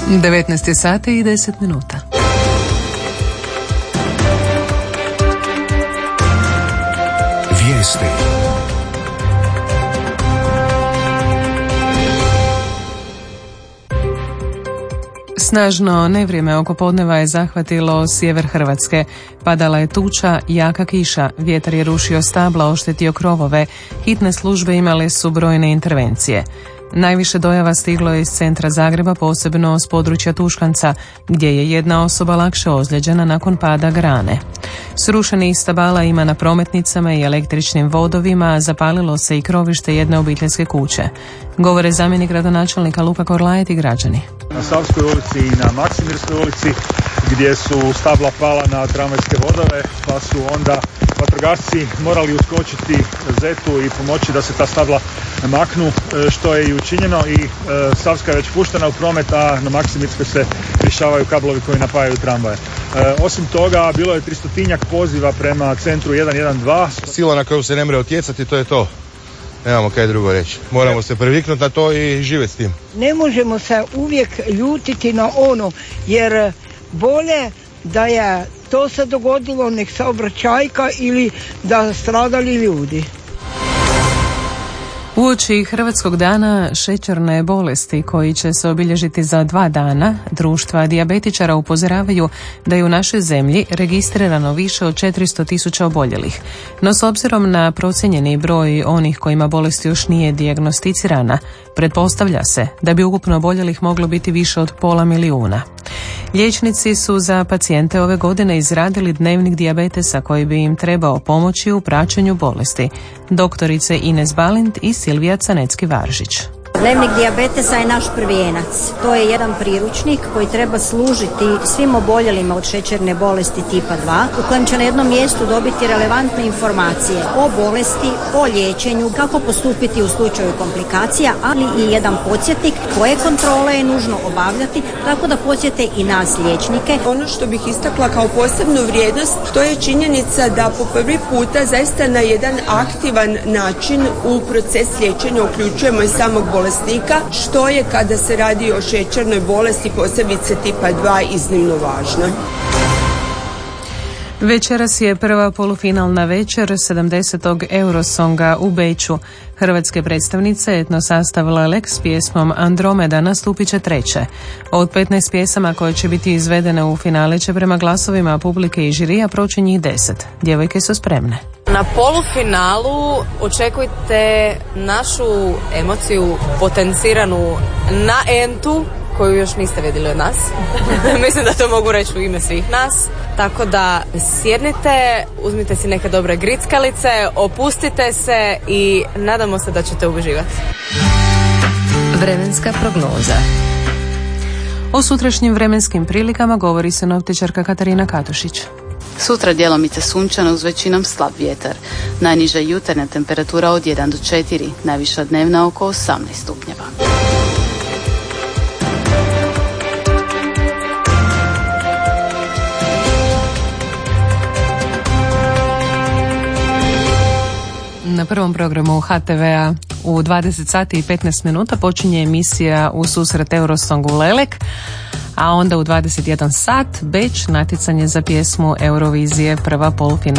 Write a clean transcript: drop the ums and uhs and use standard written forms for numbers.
19 sati i 10 minuta. Vijesti. Snažno nevrijeme oko podneva je zahvatilo sjever Hrvatske. Padala je tuča, jaka kiša, vjetar je rušio stabla, oštetio krovove. Hitne službe imale su brojne intervencije. Najviše dojava stiglo je iz centra Zagreba, posebno s područja Tuškanca, gdje je jedna osoba lakše ozlijeđena nakon pada grane. Srušenih stabala ima na prometnicama i električnim vodovima, a zapalilo se i krovište jedne obiteljske kuće. Govore zamjenik gradonačelnika Luka Korlajet i građani. Na Savskoj ulici i na Maksimirskoj ulici gdje su stabla pala na tramvajske vodove, pa su onda vatrogasci morali uskočiti zetu i pomoći da se ta stabla maknu, što je i učinjeno i Savska je već puštena u promet, a na Maksimirskoj se rješavaju kablovi koji napajaju tramvaje. Osim toga, bilo je 300-tinjak poziva prema centru 112. Sila na koju se ne mre utjecati, to je to. Nemamo kaj drugo reći. Moramo se priviknuti na to i živjeti s tim. Ne možemo se uvijek ljutiti na ono, jer bolje da je to se dogodilo nek saobraćajka ili da stradali ljudi. Uoči Hrvatskog dana šećerne bolesti koji će se obilježiti za 2 dana, društva dijabetičara upozoravaju da je u našoj zemlji registrirano više od 400.000 oboljelih. No s obzirom na procijenjeni broj onih kojima bolest još nije dijagnosticirana, pretpostavlja se da bi ukupno oboljelih moglo biti više od 500.000. Liječnici su za pacijente ove godine izradili dnevnik dijabetesa koji bi im trebao pomoći u praćenju bolesti. Doktorice Ines Balint i Silvija Canecki-Varžić. Dnevnik dijabetesa je naš prvijenac. To je jedan priručnik koji treba služiti svim oboljelima od šećerne bolesti tipa 2, u kojem će na jednom mjestu dobiti relevantne informacije o bolesti, o liječenju, kako postupiti u slučaju komplikacija, ali i jedan podsjetnik koje kontrole je nužno obavljati, tako da podsjete i nas liječnike. Ono što bih istakla kao posebnu vrijednost, to je činjenica da po prvi puta zaista na jedan aktivan način u proces liječenja uključujemo i samog bolesnika, što je kada se radi o šećernoj bolesti, posebice tipa 2, iznimno važno. Večeras je prva polufinalna večer 70. Eurosonga u Beču. Hrvatske predstavnice etno sastav Lelek s pjesmom Andromeda nastupit će treće. Od 15 pjesama koje će biti izvedene u finale će prema glasovima publike i žirija proći njih 10. Djevojke su spremne. Na polufinalu očekujte našu emociju potenciranu na entu koju još niste vidjeli od nas. Mislim da to mogu reći u ime svih nas. Tako da sjednite, uzmite si neke dobre grickalice, opustite se i nadamo se da ćete uživati. Vremenska prognoza. O sutrašnjim vremenskim prilikama govori sinoptičarka Katarina Katušić. Sutra djelomice sunčano uz većinom slab vjetar. Najniža jutarnja temperatura od 1 do 4, najviša dnevna oko 18 stupnjeva. Na prvom programu HTV-a u 20 sati i 15 minuta počinje emisija U susret Eurosongu Lelek, a onda u 21 sat Beč, natjecanje za pjesmu Eurovizije, prva polufinalna